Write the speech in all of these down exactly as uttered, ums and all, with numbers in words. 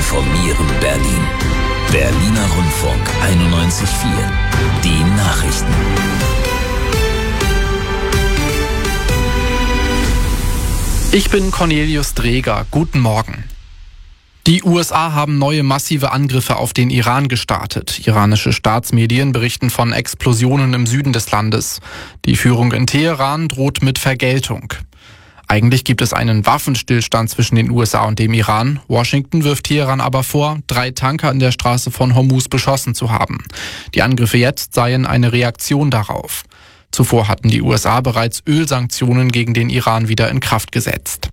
informieren Berlin. Berliner Rundfunk einundneunzig Komma vier. Die Nachrichten. Ich bin Cornelius Dreger. Guten Morgen. Die U S A haben neue massive Angriffe auf den Iran gestartet. Iranische Staatsmedien berichten von Explosionen im Süden des Landes. Die Führung in Teheran droht mit Vergeltung. Eigentlich gibt es einen Waffenstillstand zwischen den U S A und dem Iran. Washington wirft Teheran aber vor, drei Tanker in der Straße von Hormuz beschossen zu haben. Die Angriffe jetzt seien eine Reaktion darauf. Zuvor hatten die U S A bereits Ölsanktionen gegen den Iran wieder in Kraft gesetzt.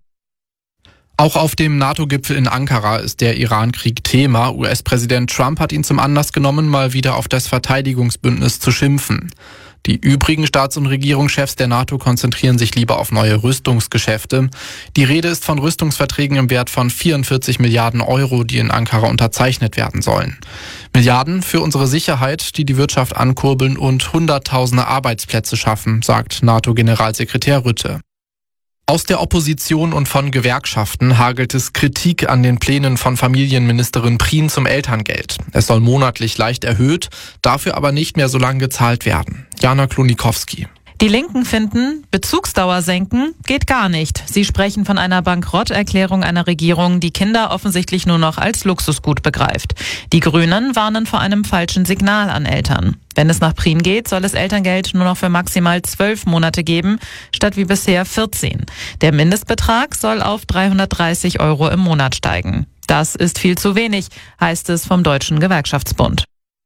Auch auf dem NATO-Gipfel in Ankara ist der Iran-Krieg Thema. U S-Präsident Trump hat ihn zum Anlass genommen, mal wieder auf das Verteidigungsbündnis zu schimpfen. Die übrigen Staats- und Regierungschefs der NATO konzentrieren sich lieber auf neue Rüstungsgeschäfte. Die Rede ist von Rüstungsverträgen im Wert von vierundvierzig Milliarden Euro, die in Ankara unterzeichnet werden sollen. Milliarden für unsere Sicherheit, die die Wirtschaft ankurbeln und Hunderttausende Arbeitsplätze schaffen, sagt NATO-Generalsekretär Rutte. Aus der Opposition und von Gewerkschaften hagelt es Kritik an den Plänen von Familienministerin Prien zum Elterngeld. Es soll monatlich leicht erhöht, dafür aber nicht mehr so lange gezahlt werden. Jana Klonikowski. Die Linken finden, Bezugsdauer senken geht gar nicht. Sie sprechen von einer Bankrotterklärung einer Regierung, die Kinder offensichtlich nur noch als Luxusgut begreift. Die Grünen warnen vor einem falschen Signal an Eltern. Wenn es nach Prien geht, soll es Elterngeld nur noch für maximal zwölf Monate geben, statt wie bisher vierzehn. Der Mindestbetrag soll auf dreihundertdreißig Euro im Monat steigen. Das ist viel zu wenig, heißt es vom Deutschen Gewerkschaftsbund.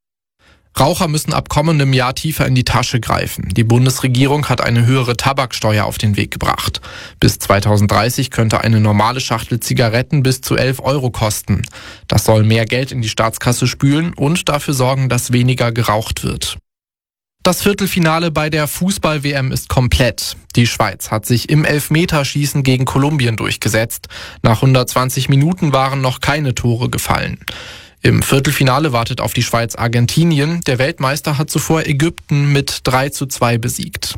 Raucher müssen ab kommendem Jahr tiefer in die Tasche greifen. Die Bundesregierung hat eine höhere Tabaksteuer auf den Weg gebracht. Bis zweitausenddreißig könnte eine normale Schachtel Zigaretten bis zu elf Euro kosten. Das soll mehr Geld in die Staatskasse spülen und dafür sorgen, dass weniger geraucht wird. Das Viertelfinale bei der Fußball-W M ist komplett. Die Schweiz hat sich im Elfmeterschießen gegen Kolumbien durchgesetzt. Nach hundertzwanzig Minuten waren noch keine Tore gefallen. Im Viertelfinale wartet auf die Schweiz Argentinien. Der Weltmeister hat zuvor Ägypten mit drei zu zwei besiegt.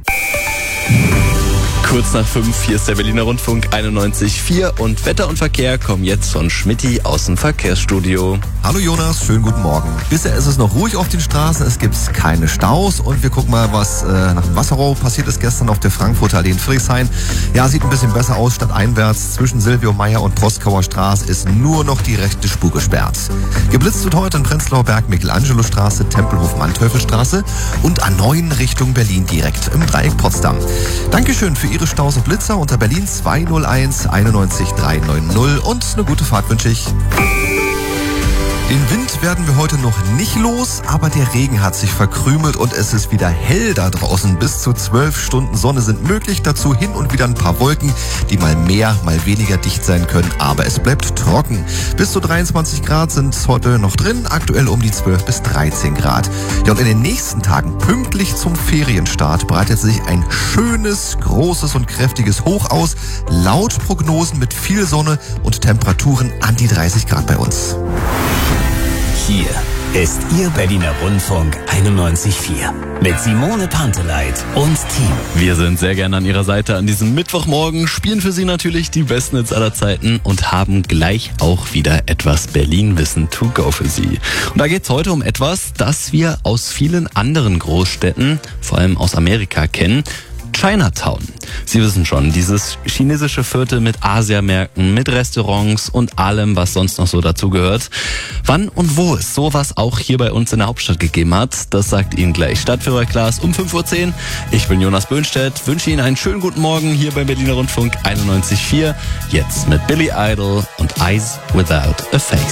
Kurz nach fünf, hier ist der Berliner Rundfunk einundneunzig Komma vier und Wetter und Verkehr kommen jetzt von Schmitty aus dem Verkehrsstudio. Hallo Jonas, schönen guten Morgen. Bisher ist es noch ruhig auf den Straßen, es gibt keine Staus und wir gucken mal, was äh, nach dem Wasserrohr passiert ist gestern auf der Frankfurter Allee in Friedrichshain. Ja, sieht ein bisschen besser aus, stadteinwärts zwischen Silvio Meyer und Proskauer Straße ist nur noch die rechte Spur gesperrt. Geblitzt wird heute in Prenzlauer Berg, Michelangelo-Straße, Tempelhof, Manteufelstraße und A neun Richtung Berlin direkt im Dreieck Potsdam. Dankeschön für Ihre Staus und Blitzer unter Berlin zwei null eins einundneunzig dreihundertneunzig und eine gute Fahrt wünsche ich. Den Wind werden wir heute noch nicht los, aber der Regen hat sich verkrümelt und es ist wieder hell da draußen. Bis zu zwölf Stunden Sonne sind möglich, dazu hin und wieder ein paar Wolken, die mal mehr, mal weniger dicht sein können, aber es bleibt trocken. Bis zu dreiundzwanzig Grad sind heute noch drin, aktuell um die zwölf bis dreizehn Grad. Ja, und in den nächsten Tagen, pünktlich zum Ferienstart, breitet sich ein schönes, großes und kräftiges Hoch aus, laut Prognosen mit viel Sonne und Temperaturen an die dreißig Grad bei uns. Hier ist Ihr Berliner Rundfunk einundneunzig Komma vier mit Simone Panteleit und Team. Wir sind sehr gerne an Ihrer Seite an diesem Mittwochmorgen, spielen für Sie natürlich die besten Hits aller Zeiten und haben gleich auch wieder etwas Berlin-Wissen to go für Sie. Und da geht's heute um etwas, das wir aus vielen anderen Großstädten, vor allem aus Amerika, kennen. Chinatown. Sie wissen schon, dieses chinesische Viertel mit Asiamärkten, mit Restaurants und allem, was sonst noch so dazugehört. Wann und wo es sowas auch hier bei uns in der Hauptstadt gegeben hat, das sagt Ihnen gleich Stadtführer Klaas um fünf Uhr zehn. Ich bin Jonas Böhnstedt, wünsche Ihnen einen schönen guten Morgen hier beim Berliner Rundfunk einundneunzig Komma vier. Jetzt mit Billy Idol und Eyes Without a Face.